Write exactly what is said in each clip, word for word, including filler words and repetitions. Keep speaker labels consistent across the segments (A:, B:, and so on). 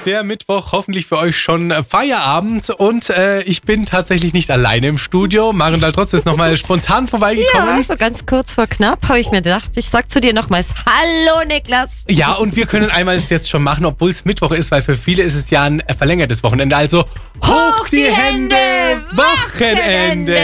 A: der Mittwoch, hoffentlich für euch schon Feierabend und äh, ich bin tatsächlich nicht alleine im Studio. Maren Daltrotz ist nochmal spontan vorbeigekommen.
B: Ja, so ganz kurz vor knapp habe ich mir gedacht, ich sag zu dir nochmals Hallo Niklas.
A: Ja, und wir können einmal es jetzt schon machen, obwohl es Mittwoch ist, weil für viele ist es ja ein verlängertes Wochenende. Also hoch die Hände, Wochenende!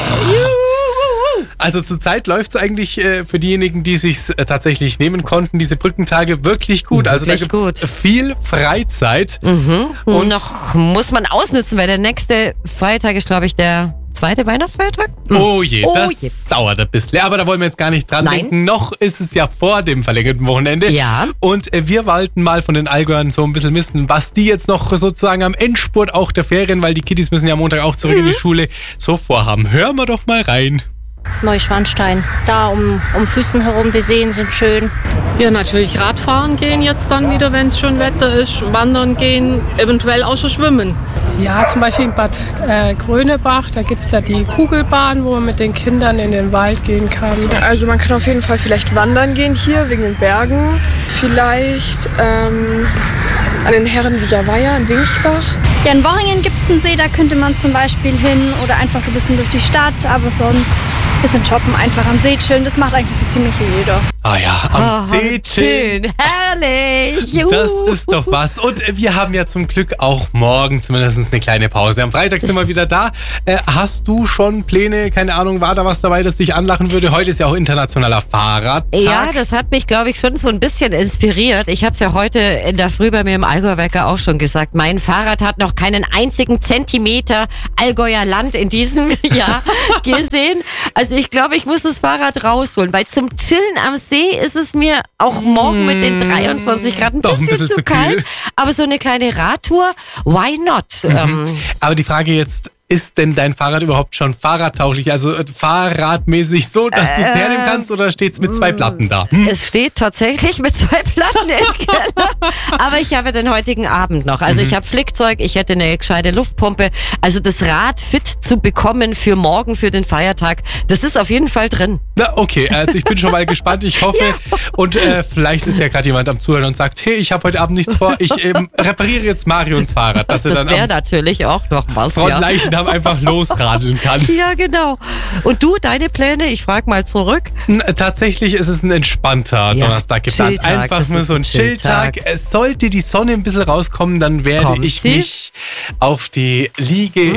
A: Also zurzeit läuft es eigentlich äh, für diejenigen, die es sich äh, tatsächlich nehmen konnten, diese Brückentage wirklich gut.
B: Wirklich
A: also da gibt es viel Freizeit.
B: Mhm. Und noch muss man ausnutzen, weil der nächste Feiertag ist, glaube ich, der zweite Weihnachtsfeiertag.
A: Mhm. Oh je,
B: oh
A: das
B: je.
A: dauert ein bisschen. Aber da wollen wir jetzt gar nicht dran
B: Nein.
A: denken. Noch ist es ja vor dem verlängerten Wochenende.
B: Ja.
A: Und äh, wir wollten mal von den Allgäuern so ein bisschen wissen, was die jetzt noch sozusagen am Endspurt auch der Ferien, weil die Kiddies müssen ja am Montag auch zurück
B: Mhm.
A: in die Schule, so vorhaben. Hören wir doch mal rein.
C: Neuschwanstein. Da um, um Füssen herum, die Seen sind schön.
D: Ja, natürlich Radfahren gehen jetzt dann wieder, wenn es schon Wetter ist. Wandern gehen, eventuell auch schon schwimmen.
E: Ja, zum Beispiel in Bad äh, Grönebach, da gibt es ja die Kugelbahn, wo man mit den Kindern in den Wald gehen kann.
F: Also man kann auf jeden Fall vielleicht wandern gehen hier, wegen den Bergen. Vielleicht ähm, an den Herrenwieser Weiher in Wingsbach.
G: Ja, in Worringen gibt es einen See, da könnte man zum Beispiel hin oder einfach so ein bisschen durch die Stadt, aber sonst ein bisschen shoppen, einfach am See chillen, das macht eigentlich so ziemlich jeder.
A: Ah ja, am
B: Oh,
A: See chillen.
B: schön, herrlich. Juhu.
A: Das ist doch was. Und wir haben ja zum Glück auch morgen zumindest eine kleine Pause. Am Freitag sind wir wieder da. Äh, hast du schon Pläne? Keine Ahnung, war da was dabei, das dich anlachen würde? Heute ist ja auch internationaler Fahrradtag.
B: Ja, das hat mich, glaube ich, schon so ein bisschen inspiriert. Ich habe es ja heute in der Früh bei mir im Allgäuwecker auch schon gesagt. Mein Fahrrad hat noch keinen einzigen Zentimeter Allgäuer Land in diesem Jahr gesehen. Also ich glaube, ich muss das Fahrrad rausholen, weil zum Chillen am See ist es mir auch morgen mit den dreiundzwanzig Grad ein,
A: Doch ein
B: bisschen,
A: bisschen
B: zu
A: zu
B: kalt.
A: kühl.
B: Aber so eine kleine Radtour, why not?
A: Mhm.
B: Ähm,
A: Aber die Frage jetzt, ist denn dein Fahrrad überhaupt schon fahrradtauglich? Also äh, fahrradmäßig so, dass du es hernehmen kannst oder steht es mit zwei Platten da? Hm?
B: Es steht tatsächlich mit zwei Platten im Keller. Aber ich habe den heutigen Abend noch. Also ich habe Flickzeug, ich hätte eine gescheite Luftpumpe. Also das Rad fit zu bekommen für morgen, für den Feiertag, das ist auf jeden Fall drin.
A: Na, okay, also ich bin schon mal gespannt. Ich hoffe, und äh, vielleicht ist ja gerade jemand am Zuhören und sagt, hey, ich habe heute Abend nichts vor. Ich ähm, repariere jetzt Marions Fahrrad. Dass er
B: Das
A: dann
B: wäre
A: am
B: natürlich auch noch was. Ja.
A: Frontleichnam einfach losradeln kann.
B: Ja, genau. Und du, deine Pläne? Ich frage mal zurück.
A: N- Tatsächlich ist es ein entspannter
B: Ja,
A: Donnerstag geplant.
B: Chilltag,
A: Einfach
B: das
A: nur
B: ist
A: so ein
B: ein
A: Chilltag.
B: Chilltag.
A: Es sollte die Sonne ein bisschen rauskommen, dann werde
B: Kommt
A: ich
B: sie?
A: mich auf die Liege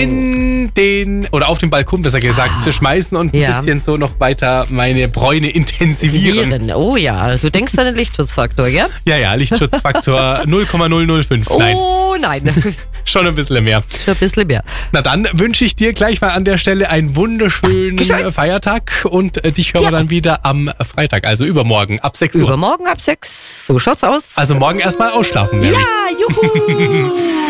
A: in den, oder auf den Balkon besser gesagt, schmeißen und ein
B: Ja.
A: bisschen so noch weiter meine Bräune intensivieren.
B: Viren. Oh ja, du denkst an den Lichtschutzfaktor, gell?
A: Ja, ja, Lichtschutzfaktor null Komma null null fünf. Nein,
B: Oh nein,
A: schon ein bisschen mehr.
B: schon ein bisschen mehr.
A: Na dann wünsche ich dir gleich mal an der Stelle einen wunderschönen
B: Dankeschön.
A: Feiertag und äh, dich hören wir
B: Ja.
A: dann wieder am Freitag, also übermorgen ab sechs Uhr.
B: Übermorgen ab sechs. So schaut's aus.
A: Also morgen erstmal ausschlafen, Mary.
B: Ja, juhu.